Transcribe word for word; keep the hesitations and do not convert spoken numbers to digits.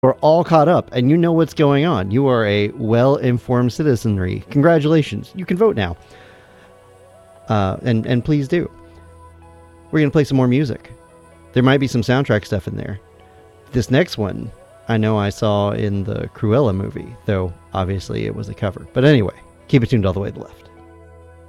are all caught up and you know what's going on. You are a well-informed citizenry. Congratulations. You can vote now. Uh, and, and please do. We're going to play some more music. There might be some soundtrack stuff in there. This next one, I know I saw in the Cruella movie, though obviously it was a cover. But anyway, keep it tuned all the way to the left.